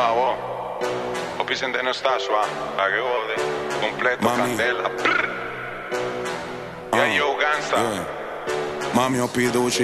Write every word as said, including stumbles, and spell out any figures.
Wow, wow. Ho bisogno di Anastasia, ah, che ode. Completo, Mami. candela. Yeah, yo, gangsta. Yeah. Mami, ho fiducia